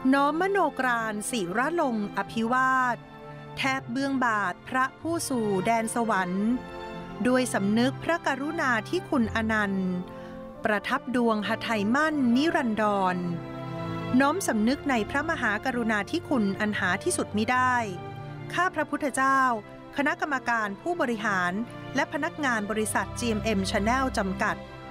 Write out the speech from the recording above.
น้อมมโนกรานศิระลงอภิวาทแทบเบื้องบาทพระผู้สู่แดนสวรรค์ด้วยสำนึกพระกรุณาที่คุณอนันต์ประทับดวงหทัยมั่นนิรันดรน้อมสำนึกในพระมหากรุณาธิคุณอันหาที่สุดมิได้ข้าพระพุทธเจ้าคณะกรรมการผู้บริหารและพนักงานบริษัท GMM Channel จำกัด